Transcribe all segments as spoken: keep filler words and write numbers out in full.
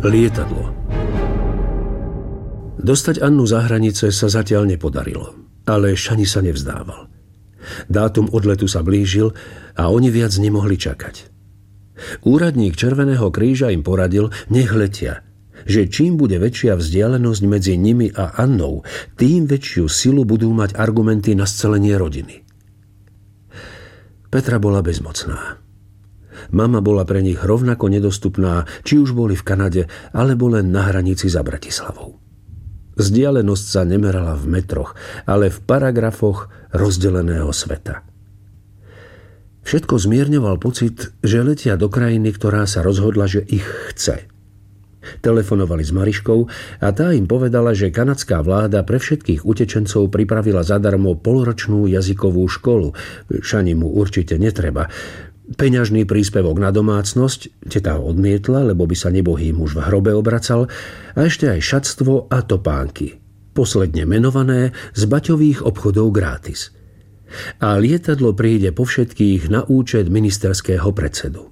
Lietadlo. Dostať Annu za hranice sa zatiaľ nepodarilo, ale Shani sa nevzdával. Dátum odletu sa blížil a oni viac nemohli čakať. Úradník Červeného kríža im poradil, nech letia, že čím bude väčšia vzdialenosť medzi nimi a Annou, tým väčšiu silu budú mať argumenty na scelenie rodiny. Petra bola bezmocná. Mama bola pre nich rovnako nedostupná, či už boli v Kanade, alebo len na hranici za Bratislavou. Vzdialenosť sa nemerala v metroch, ale v paragrafoch rozdeleného sveta. Všetko zmierňoval pocit, že letia do krajiny, ktorá sa rozhodla, že ich chce. Telefonovali s Mariškou a tá im povedala, že kanadská vláda pre všetkých utečencov pripravila zadarmo polročnú jazykovú školu. Shani mu určite netreba. Peňažný príspevok na domácnosť, teta ho odmietla, lebo by sa nebohý muž v hrobe obracal, a ešte aj šatstvo a topánky, posledne menované z baťových obchodov gratis. A lietadlo príde po všetkých na účet ministerského predsedu.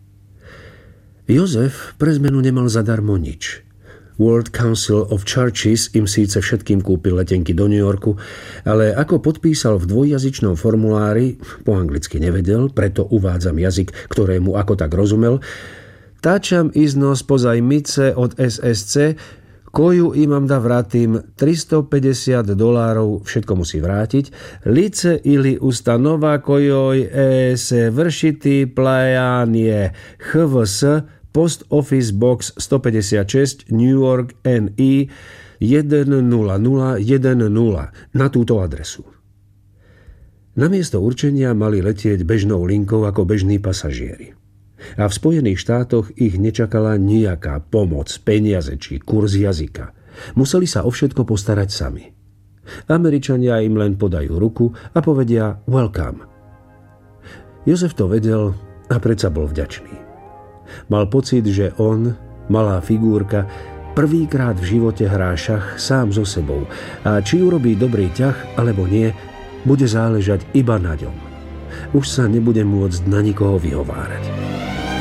Jozef pre zmenu nemal zadarmo nič. World Council of Churches im síce všetkým kúpil letenky do New Yorku, ale ako podpísal v dvojjazyčnom formulári, po anglicky nevedel, preto uvádzam jazyk, ktorému ako tak rozumel, táčam iznos pozajmice od es es cé, koju imam da vratim tristopäťdesiat dolárov, všetko musí vrátiť, lice ili ustanova kojoj se vršiti plajanie há vé es Post Office Box stopäťdesiatšesť New York N E jeden nula nula jeden nula na túto adresu. Namiesto určenia mali letieť bežnou linkou ako bežní pasažieri. A v Spojených štátoch ich nečakala nejaká pomoc, peniaze či kurz jazyka. Museli sa o všetko postarať sami. Američania im len podajú ruku a povedia welcome. Jozef to vedel a predsa bol vďačný. Mal pocit, že on, malá figúrka, prvýkrát v živote hrá šach sám so sebou a či urobí dobrý ťah alebo nie, bude záležať iba na ňom. Už sa nebude môcť na nikoho vyhovárať.